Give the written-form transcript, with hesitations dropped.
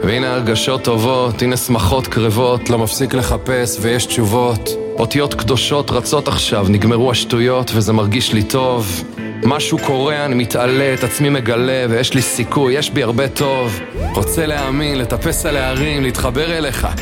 והנה הרגשות טובות, הנה שמחות קרבות, לא מפסיק לחפש ויש תשובות. אותיות קדושות רצות עכשיו, נגמרו השטויות וזה מרגיש לי טוב. משהו קורה, אני מתעלה, את עצמי מגלה, ויש לי סיכוי, יש בי הרבה טוב. רוצה להאמין, לטפס על הערים, להתחבר אליך,